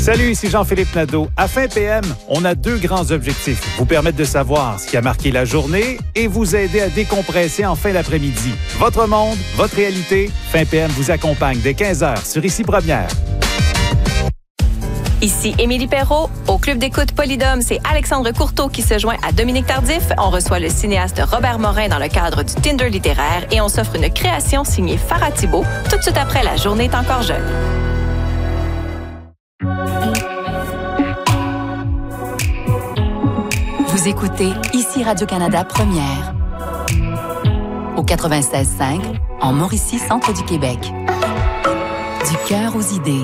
Salut, ici Jean-Philippe Nadeau. À Fin PM, on a 2 grands objectifs. Vous permettre de savoir ce qui a marqué la journée et vous aider à décompresser en fin d'après-midi. Votre monde, votre réalité, Fin PM vous accompagne dès 15h sur Ici Première. Ici Émilie Perrault. Au Club d'écoute Polydome, c'est Alexandre Courteau qui se joint à Dominique Tardif. On reçoit le cinéaste Robert Morin dans le cadre du Tinder littéraire et on s'offre une création signée Farah Thibault tout de suite après La journée est encore jeune. Vous écoutez Ici Radio-Canada Première. Au 96.5, en Mauricie, centre du Québec. Du cœur aux idées.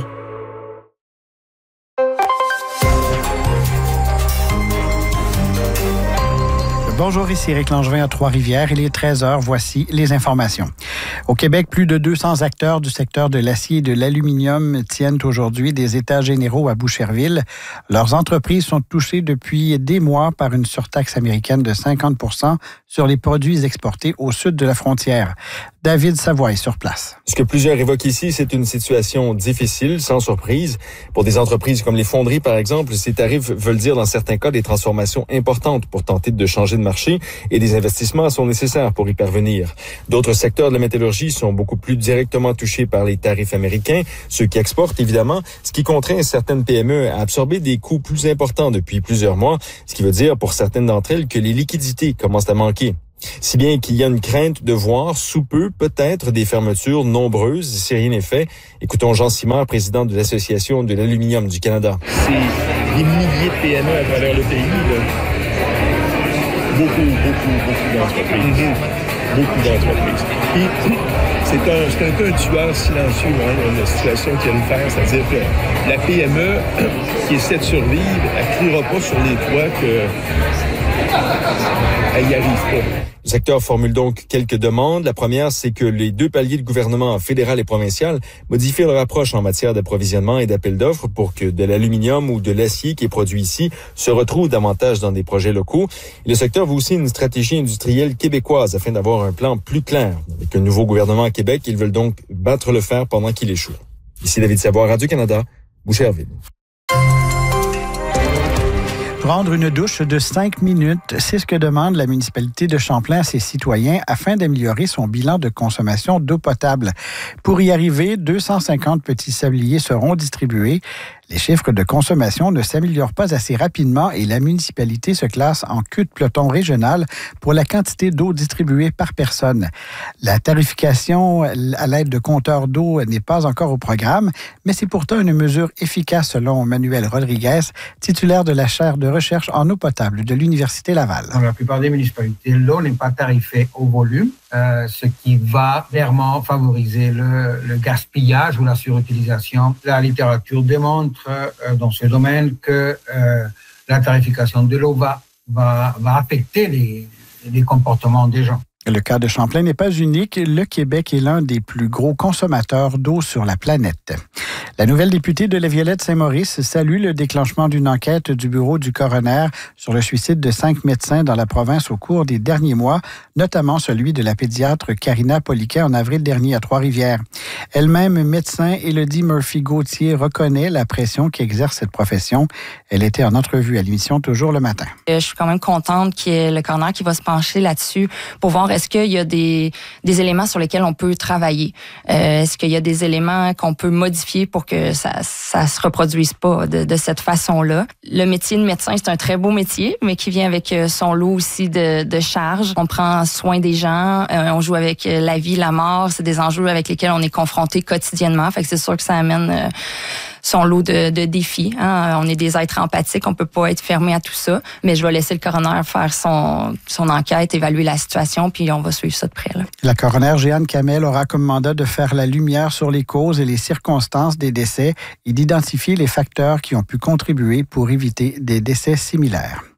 Bonjour, ici Éric Langevin à Trois-Rivières. Il est 13h. Voici les informations. Au Québec, plus de 200 acteurs du secteur de l'acier et de l'aluminium tiennent aujourd'hui des états généraux à Boucherville. Leurs entreprises sont touchées depuis des mois par une surtaxe américaine de 50% sur les produits exportés au sud de la frontière. David Savoie est sur place. Ce que plusieurs évoquent ici, c'est une situation difficile, sans surprise. Pour des entreprises comme les fonderies, par exemple, ces tarifs veulent dire dans certains cas des transformations importantes pour tenter de changer de marché et des investissements sont nécessaires pour y parvenir. D'autres secteurs de la métallurgie sont beaucoup plus directement touchés par les tarifs américains, ceux qui exportent évidemment, ce qui contraint certaines PME à absorber des coûts plus importants depuis plusieurs mois, ce qui veut dire pour certaines d'entre elles que les liquidités commencent à manquer. Si bien qu'il y a une crainte de voir sous peu peut-être des fermetures nombreuses si rien n'est fait. Écoutons Jean Simard, président de l'Association de l'aluminium du Canada. C'est des milliers de PME à travers le pays. Là. Beaucoup d'entreprises. Beaucoup d'entreprises. Puis, c'est un peu un tueur silencieux, la situation qu'il y a de faire. C'est-à-dire que la PME qui essaie de survivre, elle ne criera pas sur les toits qu'elle n'y arrive pas. Le secteur formule donc quelques demandes. La première, c'est que les 2 paliers de gouvernement fédéral et provincial modifient leur approche en matière d'approvisionnement et d'appel d'offres pour que de l'aluminium ou de l'acier qui est produit ici se retrouve davantage dans des projets locaux. Et le secteur veut aussi une stratégie industrielle québécoise afin d'avoir un plan plus clair. Avec un nouveau gouvernement à Québec, ils veulent donc battre le fer pendant qu'il échoue. Ici David Savoie, Radio-Canada, Boucherville. Prendre une douche de 5 minutes, c'est ce que demande la municipalité de Champlain à ses citoyens afin d'améliorer son bilan de consommation d'eau potable. Pour y arriver, 250 petits sabliers seront distribués. Les chiffres de consommation ne s'améliorent pas assez rapidement et la municipalité se classe en queue de peloton régional pour la quantité d'eau distribuée par personne. La tarification à l'aide de compteurs d'eau n'est pas encore au programme, mais c'est pourtant une mesure efficace selon Manuel Rodriguez, titulaire de la chaire de recherche en eau potable de l'Université Laval. Dans la plupart des municipalités, l'eau n'est pas tarifée au volume, ce qui va clairement favoriser le gaspillage ou la surutilisation. La littérature démontre dans ce domaine que la tarification de l'eau va affecter les comportements des gens. Le cas de Champlain n'est pas unique. Le Québec est l'un des plus gros consommateurs d'eau sur la planète. La nouvelle députée de la Violette-Saint-Maurice salue le déclenchement d'une enquête du bureau du coroner sur le suicide de 5 médecins dans la province au cours des derniers mois, notamment celui de la pédiatre Karina Poliquet en avril dernier à Trois-Rivières. Elle-même médecin, Élodie Murphy-Gauthier reconnaît la pression qu'exerce cette profession. Elle était en entrevue à l'émission Toujours le matin. Je suis quand même contente qu'il y ait le coroner qui va se pencher là-dessus pour voir est-ce qu'il y a des éléments sur lesquels on peut travailler. Est-ce qu'il y a des éléments qu'on peut modifier pour que ça se reproduise pas de cette façon-là. Le métier de médecin, c'est un très beau métier, mais qui vient avec son lot aussi de charges. On prend soin des gens, on joue avec la vie, la mort. C'est des enjeux avec lesquels on est confronté quotidiennement. Fait que c'est sûr que ça amène son lot de défis. Hein. On est des êtres empathiques, on peut pas être fermé à tout ça. Mais je vais laisser le coroner faire son enquête, évaluer la situation, puis on va suivre ça de près. Là. La coroner Jeanne Camel aura comme mandat de faire la lumière sur les causes et les circonstances des décès et d'identifier les facteurs qui ont pu contribuer pour éviter des décès similaires.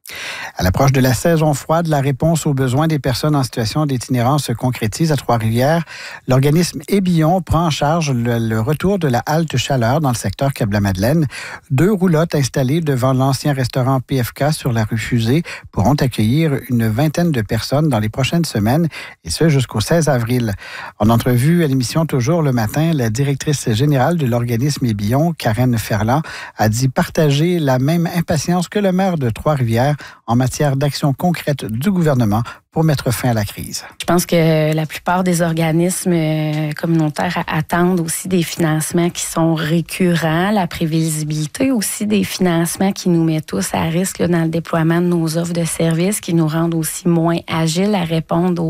À l'approche de la saison froide, la réponse aux besoins des personnes en situation d'itinérance se concrétise à Trois-Rivières. L'organisme Ébillon prend en charge le retour de la halte chaleur dans le secteur Cap-la-Madeleine. 2 roulottes installées devant l'ancien restaurant PFK sur la rue Fusée pourront accueillir une vingtaine de personnes dans les prochaines semaines, et ce jusqu'au 16 avril. En entrevue à l'émission Toujours le matin, la directrice générale de l'organisme Ébillon, Karen Ferland, a dit partager la même impatience que le maire de Trois-Rivières en matière d'action concrète du gouvernement pour mettre fin à la crise. Je pense que la plupart des organismes communautaires attendent aussi des financements qui sont récurrents, la prévisibilité aussi des financements qui nous mettent tous à risque là, dans le déploiement de nos offres de services, qui nous rendent aussi moins agiles à répondre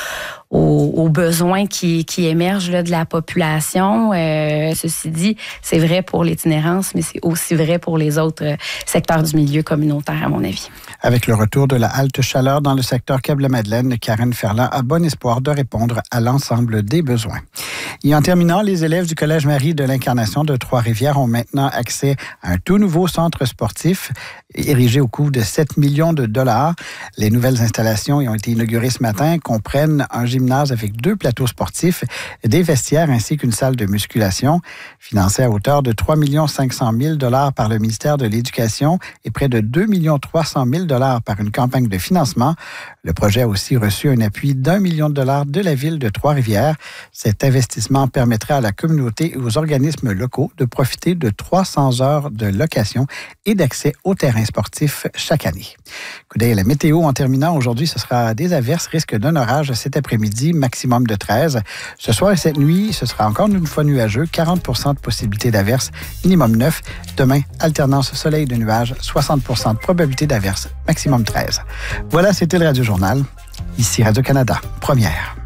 aux besoins qui émergent là, de la population. Ceci dit, c'est vrai pour l'itinérance, mais c'est aussi vrai pour les autres secteurs du milieu communautaire, à mon avis. Avec le retour de la halte chaleur dans le secteur Cap-la-Madeleine, Karen Ferland a bon espoir de répondre à l'ensemble des besoins. Et en terminant, les élèves du Collège Marie de l'Incarnation de Trois-Rivières ont maintenant accès à un tout nouveau centre sportif érigé au coût de 7 millions de dollars. Les nouvelles installations qui ont été inaugurées ce matin comprennent un gymnase avec 2 plateaux sportifs, des vestiaires ainsi qu'une salle de musculation. Financée à hauteur de 3 500 000 $ par le ministère de l'Éducation et près de 2 300 000 $ par une campagne de financement. Le projet a aussi reçu un appui d'1 million de dollars de la ville de Trois-Rivières. Cet investissement permettra à la communauté et aux organismes locaux de profiter de 300 heures de location et d'accès au terrain sportif chaque année. Coup d'œil à la météo en terminant. Aujourd'hui, ce sera des averses, risque d'un orage cet après-midi, maximum de 13. Ce soir et cette nuit, ce sera encore une fois nuageux, 40 % de possibilité d'averses, minimum 9. Demain, alternance soleil de nuages, 60 % de probabilité d'averses, maximum 13. Voilà, c'était le Radio-Journal. Ici Radio-Canada, première.